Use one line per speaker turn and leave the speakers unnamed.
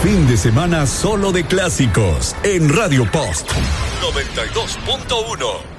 Fin de semana solo de clásicos en Radio Post 92.1.